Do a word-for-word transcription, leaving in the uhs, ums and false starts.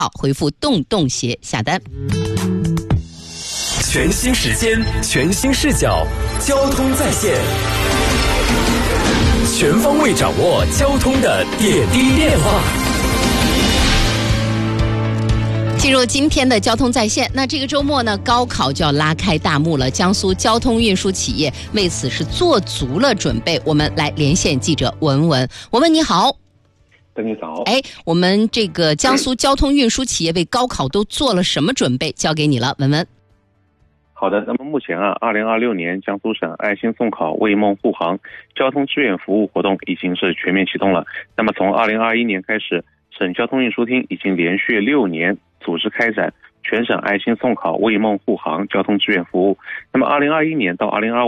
好，回复动动鞋下单。 全新时间，全新视角，交通在线，全方位掌握交通的点滴变化。 进入今天的交通在线，那这个周末呢，高考就要拉开大幕了。江苏交通运输企业为此是做足了准备。我们来连线记者文文，文文你好。 邓你早。 哎，我们这个江苏交通运输企业为高考都做了什么准备？交给你了，文文。 好的，那么目前啊，二零二六年江苏省爱心送考为梦护航交通志愿服务活动已经是全面启动了。那么从二零二一年开始，省交通运输厅已经连续六年组织开展全省爱心送考为梦护航交通志愿服务。那么二零二一年到二零二